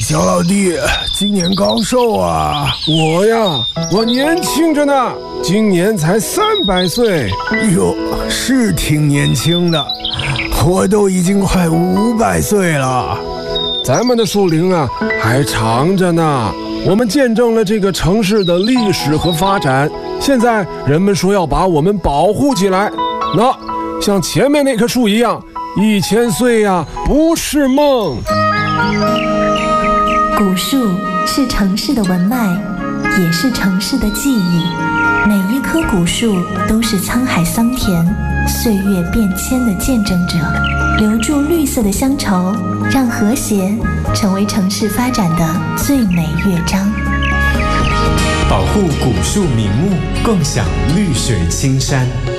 小老弟，今年高寿啊？ 我年轻着呢，今年才300岁。 哟，是挺年轻的，我都已经快500岁了。 咱们的树龄啊还长着呢，我们见证了这个城市的历史和发展。现在人们说要把我们保护起来，那像前面那棵树一样，1000岁呀，不是梦。 古树是城市的文脉，也是城市的记忆。每一棵古树都是沧海桑田、岁月变迁的见证者，留住绿色的乡愁，让和谐成为城市发展的最美乐章。 保护古树名木，共享绿水青山。